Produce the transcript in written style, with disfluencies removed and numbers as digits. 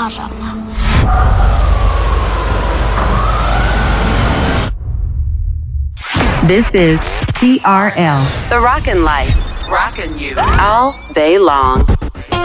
maşallah. This is TRL, The Rockin' Life. Rockin' you all day long.